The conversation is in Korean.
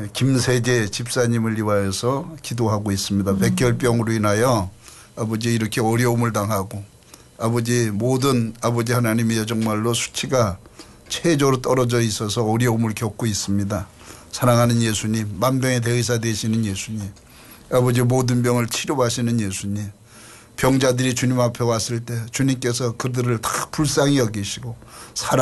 김세재 집사님을 위하여서 기도하고 있습니다. 백혈병으로 인하여 아버지 이렇게 어려움을 당하고 아버지 모든 아버지 하나님이여 정말로 수치가 최저로 떨어져 있어서 어려움을 겪고 있습니다. 사랑하는 예수님, 만병의 대의사 되시는 예수님, 아버지 모든 병을 치료하시는 예수님, 병자들이 주님 앞에 왔을 때 주님께서 그들을 다 불쌍히 여기시고 사랑